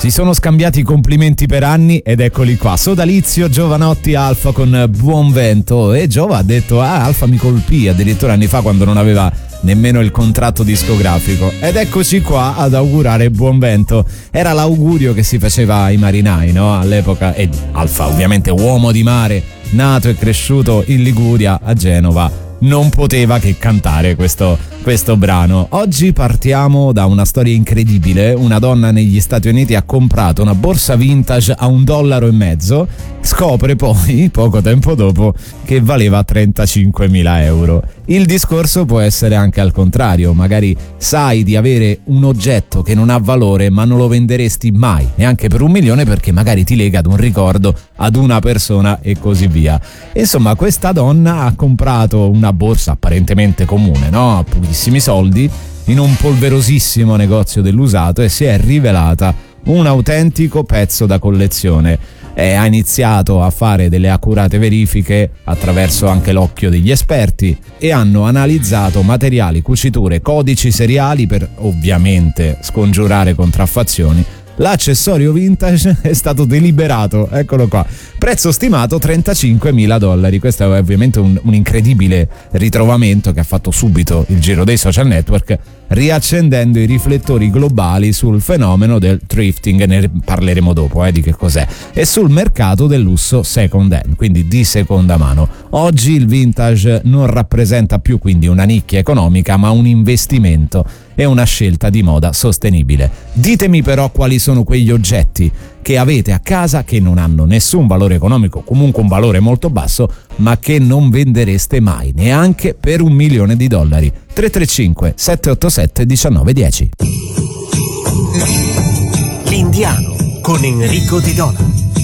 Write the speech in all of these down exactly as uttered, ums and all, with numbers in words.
Si sono scambiati i complimenti per anni ed eccoli qua. Sodalizio, Giovanotti, Alfa con Buon Vento. E Giova ha detto: ah, Alfa mi colpì addirittura anni fa quando non aveva nemmeno il contratto discografico. Ed eccoci qua ad augurare buon vento. Era l'augurio che si faceva ai marinai, no? All'epoca. E Alfa, ovviamente uomo di mare, nato e cresciuto in Liguria, a Genova, non poteva che cantare questo, questo brano. Oggi partiamo da una storia incredibile. Una donna negli Stati Uniti ha comprato una borsa vintage a un dollaro e mezzo, scopre poi, poco tempo dopo, che valeva trentacinquemila euro. Il discorso può essere anche al contrario. Magari sai di avere un oggetto che non ha valore, ma non lo venderesti mai, neanche per un milione, perché magari ti lega ad un ricordo, ad una persona e così via. Insomma, questa donna ha comprato una borsa apparentemente comune, no? A pochissimi soldi, in un polverosissimo negozio dell'usato, e si è rivelata un autentico pezzo da collezione. E ha iniziato a fare delle accurate verifiche attraverso anche l'occhio degli esperti, e hanno analizzato materiali, cuciture, codici seriali per ovviamente scongiurare contraffazioni. L'accessorio vintage è stato deliberato, eccolo qua, prezzo stimato trentacinquemila dollari. Questo è ovviamente un, un incredibile ritrovamento che ha fatto subito il giro dei social network, riaccendendo i riflettori globali sul fenomeno del thrifting, ne parleremo dopo eh, di che cos'è, e sul mercato del lusso second hand, quindi di seconda mano. Oggi il vintage non rappresenta più quindi una nicchia economica, ma un investimento e una scelta di moda sostenibile. Ditemi però quali sono quegli oggetti che avete a casa che non hanno nessun valore economico, comunque un valore molto basso, ma che non vendereste mai, neanche per un milione di dollari. tre tre cinque sette otto sette uno nove uno zero. L'Indiano con Enrico Di Dona.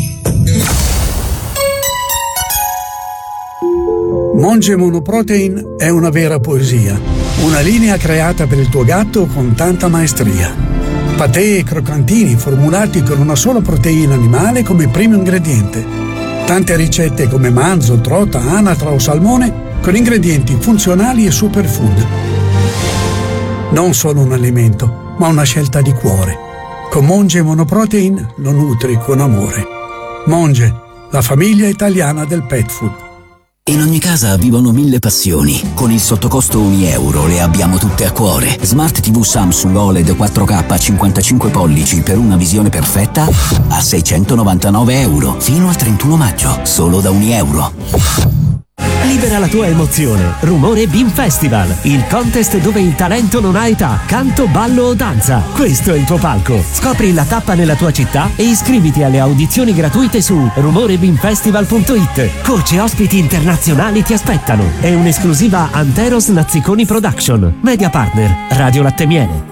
Monge Monoprotein è una vera poesia, una linea creata per il tuo gatto con tanta maestria. Patè e croccantini formulati con una sola proteina animale come primo ingrediente. Tante ricette come manzo, trota, anatra o salmone con ingredienti funzionali e superfood. Non solo un alimento, ma una scelta di cuore. Con Monge Monoprotein lo nutri con amore. Monge, la famiglia italiana del pet food. In ogni casa vivono mille passioni. Con il sottocosto un euro le abbiamo tutte a cuore. Smart tivù Samsung O L E D quattro K cinquantacinque pollici per una visione perfetta a seicentonovantanove euro. Fino al trentuno maggio, solo da un euro. Libera la tua emozione. Rumore Beam Festival, il contest dove il talento non ha età, canto, ballo o danza. Questo è il tuo palco. Scopri la tappa nella tua città e iscriviti alle audizioni gratuite su rumore beam festival punto it. Coach e ospiti internazionali ti aspettano. È un'esclusiva Anteros Nazziconi Production. Media partner Radio Latte Miele.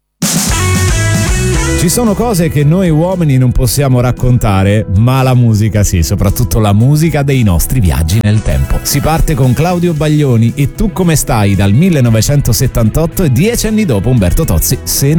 Ci sono cose che noi uomini non possiamo raccontare, ma la musica sì, soprattutto la musica dei nostri viaggi nel tempo. Si parte con Claudio Baglioni e Tu come stai dal millenovecentosettantotto, e dieci anni dopo Umberto Tozzi, Se